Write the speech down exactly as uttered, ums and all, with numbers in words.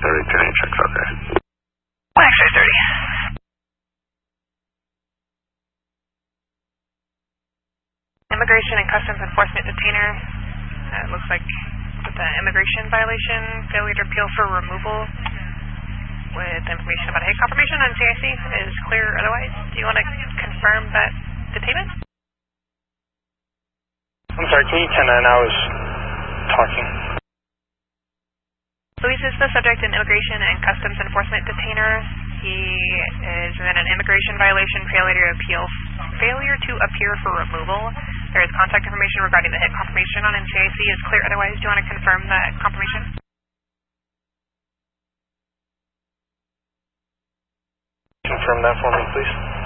thirty, turning checks okay. one X-ray thirty. Immigration and Customs Enforcement detainer. Uh, it looks like with the immigration violation, failure to appeal for removal with information about hate confirmation on C I C is clear otherwise. Do you want to confirm that detainment? I'm sorry, can you ten nine? I was talking. Luis is the subject in Immigration and Customs Enforcement detainer. He is in an immigration violation, failure to appeal, failure to appear for removal. There is contact information regarding the hit confirmation on N C I C is clear otherwise. Do you want to confirm that confirmation? Confirm that for me, please.